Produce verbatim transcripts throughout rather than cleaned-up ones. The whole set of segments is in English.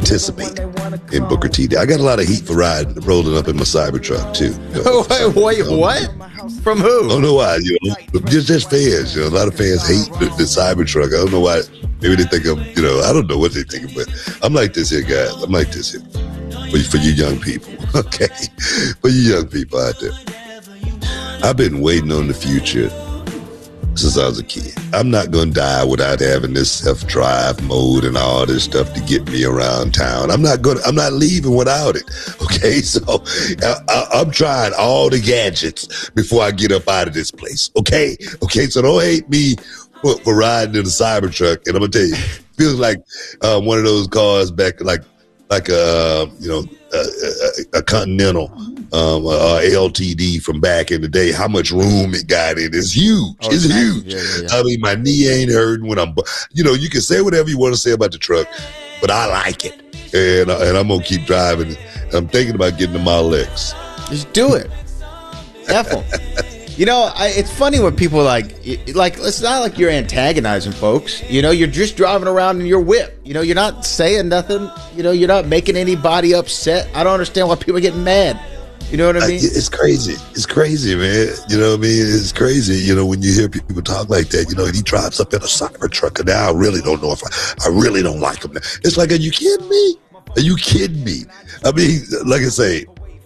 participate in Booker T Day. I got a lot of heat for riding, rolling up in my Cybertruck too. You know, wait, wait, what? From who? I don't know why. You know, just just fans. You know, a lot of fans hate the, the Cybertruck. I don't know why. Maybe they think I'm. You know, I don't know what they think, but I'm like this here, guys. I'm like this here for, for you young people. Okay, for you young people out there. I've been waiting on the future since I was a kid. I'm not going to die without having this self-drive mode and all this stuff to get me around town. I'm not going. I'm not leaving without it. Okay, so I, I, I'm trying all the gadgets before I get up out of this place. Okay, okay. So don't hate me for, for riding in the Cybertruck. And I'm gonna tell you, it feels like uh, one of those cars back, like like a you know a, a, a Continental. Um, uh, L T D from back in the day, how much room it got in is huge. Oh, it's nice. Huge. Yeah, yeah, yeah. I mean, my knee ain't hurting when I'm, you know, you can say whatever you want to say about the truck, but I like it. And, and I'm going to keep driving. I'm thinking about getting the Model X. Just do it. Careful. You know, I, it's funny when people like, like, it's not like you're antagonizing folks. You know, you're just driving around in your whip. You know, you're not saying nothing. You know, you're not making anybody upset. I don't understand why people are getting mad. You know what I mean? I, it's crazy. It's crazy, man. You know what I mean? It's crazy. You know, when you hear people talk like that, you know, and he drives up in a Cybertruck, and now I really don't know if I, I really don't like him. It's like, are you kidding me? Are you kidding me? I mean, like I say,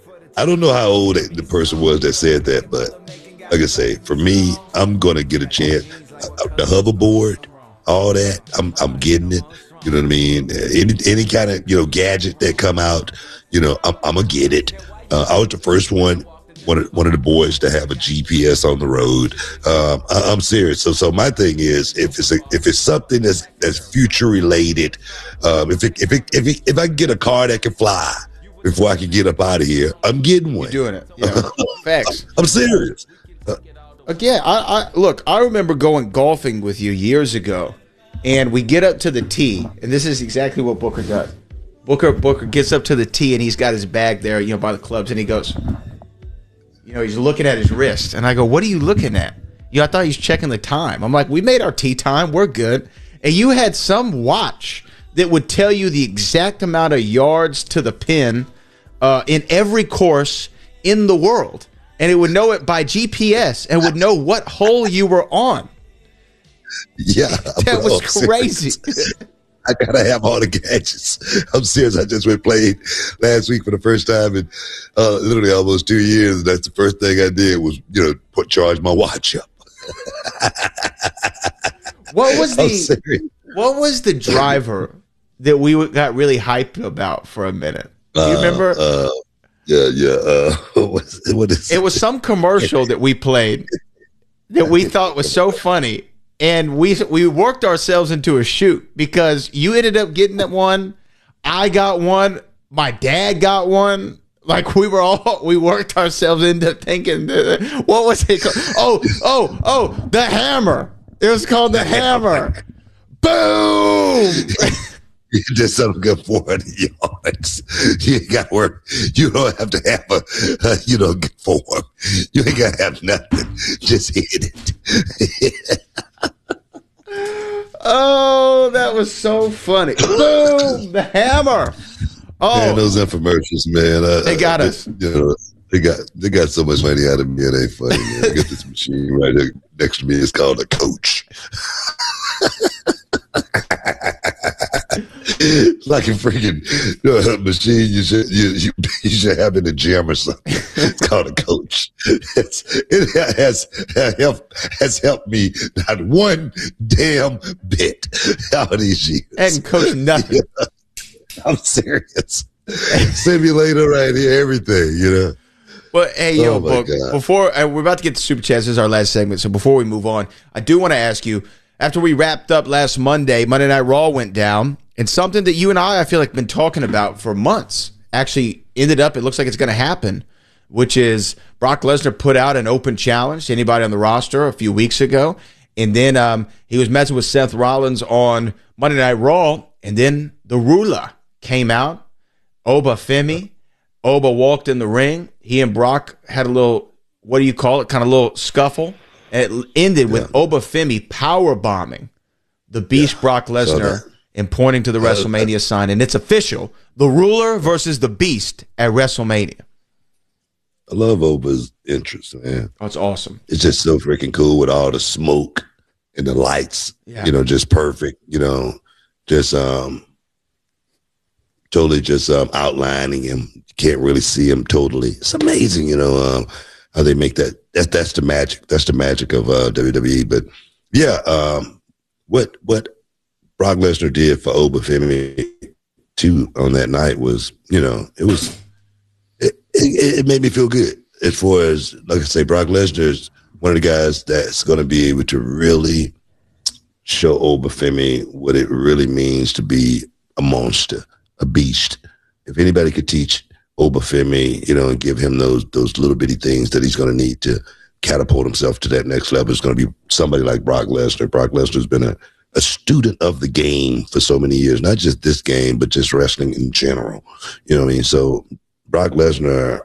I don't know how old the person was that said that, but like I say, for me, I'm going to get a chance. The hoverboard, all that, I'm I'm getting it. You know what I mean? Any any kind of, you know, gadget that come out, you know, I'm, I'm going to get it. Uh, I was the first one, one of, one of the boys to have a G P S on the road. Um, I, I'm serious. So, so my thing is, if it's a, if it's something that's that's future related, um, if it, if it, if it, if I can get a car that can fly before I can get up out of here, I'm getting one. You're doing it. Yeah. Facts. I'm serious. Uh, Again, I, I look. I remember going golfing with you years ago, and we get up to the tee, and this is exactly what Booker does. Booker Booker gets up to the tee and he's got his bag there, you know, by the clubs, and he goes, you know, he's looking at his wrist, and I go, "What are you looking at?" You know, I thought he was checking the time. I'm like, "We made our tee time, we're good." And you had some watch that would tell you the exact amount of yards to the pin uh, in every course in the world, and it would know it by G P S and would know what hole you were on. Yeah, that was crazy. I gotta have all the gadgets. I'm serious. I just went played last week for the first time in uh, literally almost two years. And that's the first thing I did was, you know, put charge my watch up. What was the what was the driver that we got really hyped about for a minute? Do you uh, remember? Uh, yeah, yeah. Uh, what is, what is it? It was some commercial that we played that we thought was so funny. And we we worked ourselves into a shoot because you ended up getting that one. I got one. My dad got one. Like we were all, we worked ourselves into thinking, what was it called? Oh, oh, oh, the hammer. It was called the hammer. Boom. You just don't get four hundred yards. You ain't got to work. You don't have to have a, uh, you know, get form. You ain't got to have nothing. Just hit it. Oh, that was so funny. Boom, the hammer. Oh, man, those infomercials, man. I, they got I, us. You know, they got they got so much money out of me. It ain't funny, man. I got this machine right there next to me. It's called a Coach. It's like a freaking uh, machine you should you, you you should have in the gym or something. It's called a Coach. It's, it has helped has helped me not one damn bit all these years. And coach nothing. Yeah, I'm serious. Simulator right here, everything, you know. Well, hey, yo, oh Book, before uh, we're about to get to Super Chats, this is our last segment. So before we move on, I do want to ask you, after we wrapped up last Monday, Monday Night Raw went down, and something that you and I, I feel like, been talking about for months actually ended up, it looks like it's going to happen, which is Brock Lesnar put out an open challenge to anybody on the roster a few weeks ago, and then um, he was messing with Seth Rollins on Monday Night Raw, and then the ruler came out, Oba Femi. Oba walked in the ring. He and Brock had a little, what do you call it, kind of little scuffle. And it ended with yeah. Oba Femi power bombing the Beast yeah, Brock Lesnar and pointing to the WrestleMania sign, and it's official. The Ruler versus the Beast at WrestleMania. I love Oba's interest, man. Oh, it's awesome. It's just so freaking cool with all the smoke and the lights, yeah. you know, just perfect, you know, just um, totally just um, outlining him. You can't really see him totally. It's amazing, you know, um, how they make that. That that's the magic. That's the magic of uh, W W E. But yeah, um, what what Brock Lesnar did for Obafemi too on that night was, you know, it was it, it, it made me feel good. As far as, like I say, Brock Lesnar is one of the guys that's going to be able to really show Obafemi what it really means to be a monster, a beast. If anybody could teach Obafemi, you know, and give him those those little bitty things that he's going to need to catapult himself to that next level, it's going to be somebody like Brock Lesnar. Brock Lesnar's been a, a student of the game for so many years, not just this game, but just wrestling in general. You know what I mean? So Brock Lesnar,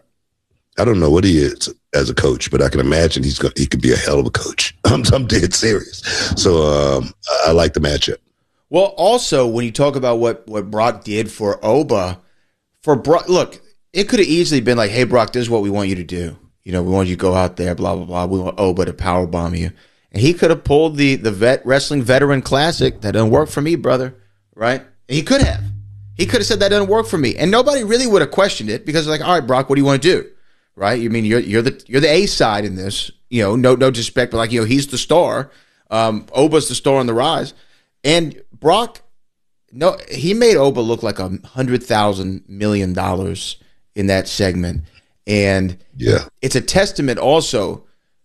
I don't know what he is as a coach, but I can imagine he's going, he could be a hell of a coach. I'm, I'm dead serious. So um, I like the matchup. Well, also, when you talk about what, what Brock did for Oba, for Brock, look, it could have easily been like, hey, Brock, this is what we want you to do. You know, we want you to go out there, blah, blah, blah. We want Oba to powerbomb you. And he could have pulled the, the vet wrestling veteran classic. That doesn't work for me, brother. Right? And he could have. He could have said that doesn't work for me. And nobody really would have questioned it because like, all right, Brock, what do you want to do? Right? You mean you're you're the you're the A side in this. You know, no no disrespect, but like, you know, he's the star. Um, Oba's the star on the rise. And Brock, no, he made Oba look like a hundred thousand million dollars in that segment. And yeah, it's a testament also.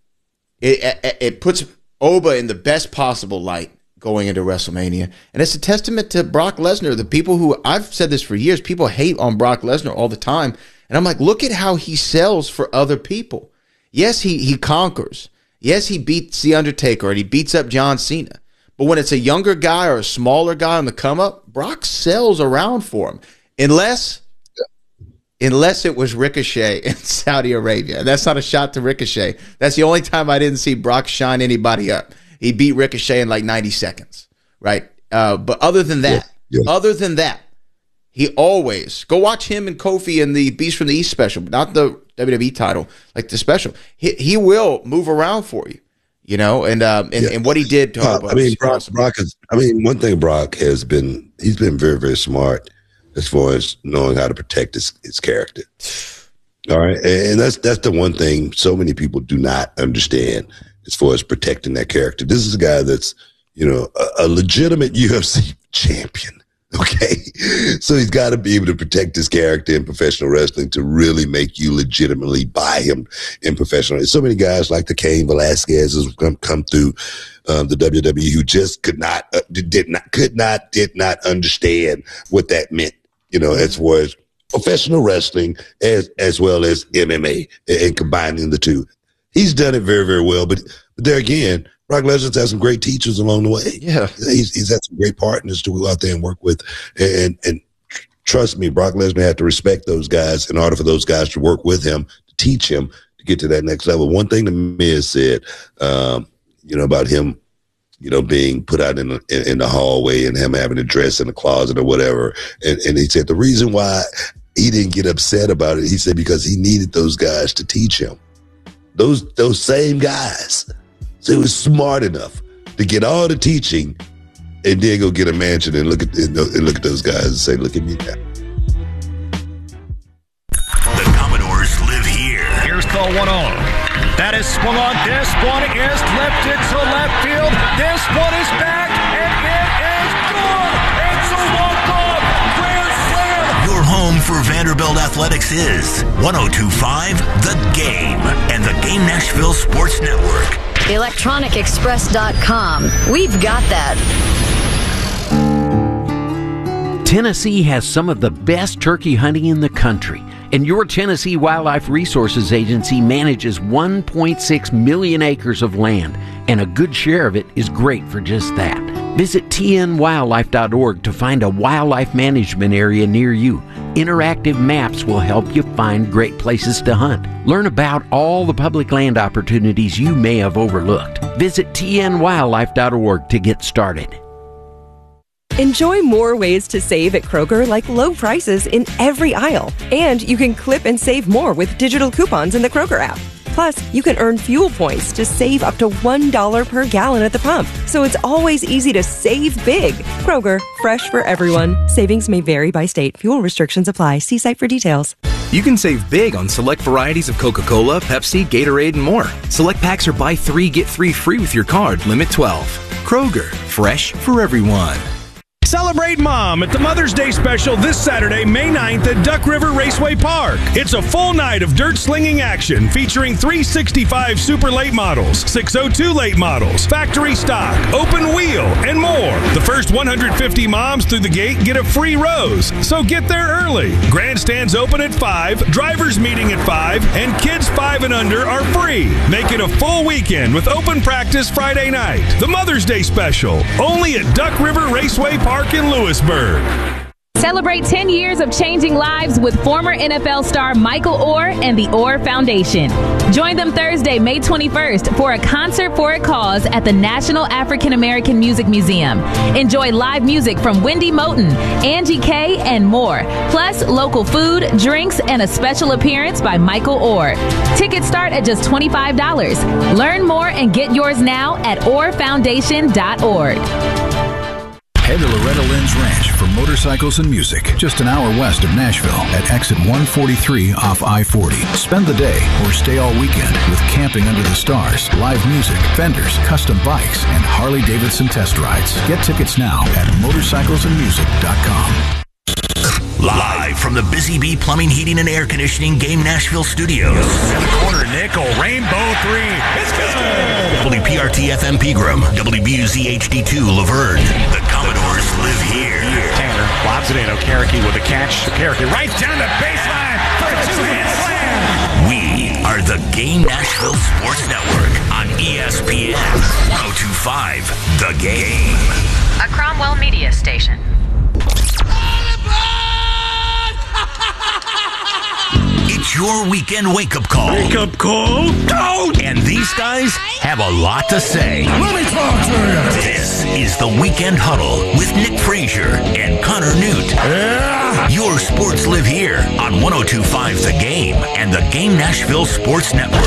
It, it it puts Oba in the best possible light going into WrestleMania. And it's a testament to Brock Lesnar. The people who, I've said this for years, people hate on Brock Lesnar all the time. And I'm like, look at how he sells for other people. Yes, he he conquers. Yes, he beats The Undertaker and he beats up John Cena. But when it's a younger guy or a smaller guy on the come up, Brock sells around for him. Unless unless it was Ricochet in Saudi Arabia. And that's not a shot to Ricochet. That's the only time I didn't see Brock shine anybody up. He beat Ricochet in like ninety seconds, right? Uh, but other than that, yeah, yeah. other than that, he always, go watch him and Kofi in the Beast from the East special, not the W W E title, like the special. He he will move around for you, you know, and um, and, yeah. and what he did to uh, Oba. I mean, Brock, Brock is, I mean, one thing Brock has been, he's been very, very smart as far as knowing how to protect his, his character. All right. And that's, that's the one thing so many people do not understand as far as protecting that character. This is a guy that's, you know, a, a legitimate U F C champion. Okay. So he's got to be able to protect his character in professional wrestling to really make you legitimately buy him in professional. So many guys like the Cain Velasquez has come, come through um, the W W E who just could not, uh, did not, could not, did not understand what that meant, you know, as far as professional wrestling as, as well as M M A and combining the two. He's done it very, very well. But, but there again, Brock Lesnar's had some great teachers along the way. Yeah, he's, he's had some great partners to go out there and work with. And and trust me, Brock Lesnar had to respect those guys in order for those guys to work with him, to teach him to get to that next level. One thing the Miz said, um, you know, about him, you know, being put out in the, in, in the hallway and him having a dress in the closet or whatever. And, and he said the reason why he didn't get upset about it, he said because he needed those guys to teach him. Those those same guys. So he was smart enough to get all the teaching and then go get a mansion and look at and look at those guys and say, look at me now. The Commodores live here. Here's the one oh. That is swung on. This one is lifted to left field. This one is back, and it is good. It's a walk-off grand slam. Your home for Vanderbilt Athletics is one oh two point five The Game and the Game Nashville Sports Network. electronic express dot com. We've got that. Tennessee has some of the best turkey hunting in the country, and your Tennessee Wildlife Resources Agency manages one point six million acres of land, and a good share of it is great for just that. Visit T N wildlife dot org to find a wildlife management area near you. Interactive maps will help you find great places to hunt. Learn about all the public land opportunities you may have overlooked. Visit T N wildlife dot org to get started. Enjoy more ways to save at Kroger, like low prices in every aisle. And you can clip and save more with digital coupons in the Kroger app. Plus, you can earn fuel points to save up to one dollar per gallon at the pump. So it's always easy to save big. Kroger, fresh for everyone. Savings may vary by state. Fuel restrictions apply. See site for details. You can save big on select varieties of Coca-Cola, Pepsi, Gatorade, and more. Select packs are buy three, get three free with your card. Limit twelve. Kroger, fresh for everyone. Celebrate Mom at the Mother's Day special this Saturday, May ninth at Duck River Raceway Park. It's a full night of dirt slinging action featuring three sixty-five Super Late models, six oh two Late models, factory stock, open wheel, and more. The first one hundred fifty moms through the gate get a free rose, so get there early. Grandstands open at five, drivers meeting at five, and kids five and under are free. Make it a full weekend with open practice Friday night. The Mother's Day special, only at Duck River Raceway Park in Lewisburg. Celebrate ten years of changing lives with former N F L star Michael Orr and the Orr Foundation. Join them Thursday, May twenty-first for a concert for a cause at the National African American Music Museum. Enjoy live music from Wendy Moten, Angie Kay, and more. Plus, local food, drinks, and a special appearance by Michael Orr. Tickets start at just twenty-five dollars. Learn more and get yours now at orr foundation dot org. Head to Loretta Lynn's Ranch for motorcycles and music, just an hour west of Nashville at exit one forty-three off I forty. Spend the day or stay all weekend with camping under the stars, live music, vendors, custom bikes, and Harley-Davidson test rides. Get tickets now at motorcycles and music dot com. Live from the Busy Bee Plumbing, Heating, and Air Conditioning Game Nashville Studios. In the corner, Nickel, rainbow three. It's good. W P R T F M Pegram, W B U Z H D two Laverne. The Commodores live here. Tanner lobs it in. Okereke with a catch. Okereke right down the baseline for a two-hit slam. We are the Game Nashville Sports Network on E S P N one oh two point five The Game. A Cromwell Media Station. It's your weekend wake-up call. Wake-up call? Go! And these guys have a lot to say. Let me talk to you. This is the Weekend Huddle with Nick Frazier and Connor Newt. Yeah. Your sports live here on one oh two point five The Game and the Game Nashville Sports Network.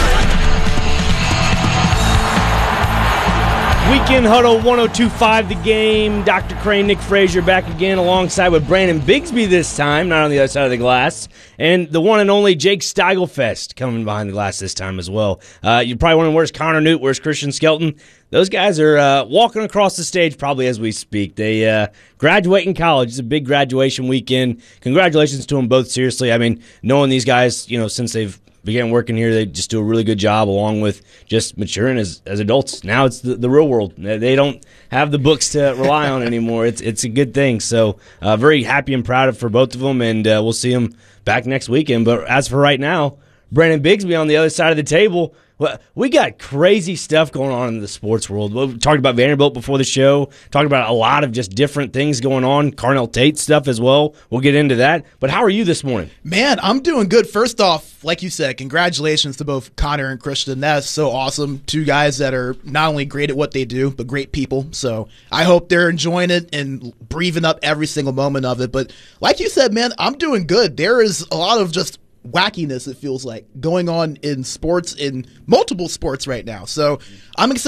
Weekend Huddle, one oh two point five The Game. Doctor Crane, Nick Frazier back again alongside with Brandon Bigsby this time, not on the other side of the glass. And the one and only Jake Steigelfest coming behind the glass this time as well. Uh, you're probably wondering, where's Connor Newt, where's Christian Skelton? Those guys are uh, walking across the stage probably as we speak. They uh, graduate in college. It's a big graduation weekend. Congratulations to them both, seriously. I mean, knowing these guys, you know, since they've began working here, they just do a really good job along with just maturing as, as adults. Now it's the, the real world. They don't have the books to rely on anymore. It's it's a good thing. So uh, very happy and proud of for both of them, and uh, we'll see them back next weekend. But as for right now, Brandon Bigsby on the other side of the table. Well, we got crazy stuff going on in the sports world. We talked about Vanderbilt before the show, talked about a lot of just different things going on, Carnell Tate stuff as well. We'll get into that. But how are you this morning? Man, I'm doing good. First off, like you said, congratulations to both Connor and Christian. That's so awesome. Two guys that are not only great at what they do, but great people. So I hope they're enjoying it and breathing up every single moment of it. But like you said, man, I'm doing good. There is a lot of just wackiness, it feels like, going on in sports, in multiple sports right now. So I'm excited.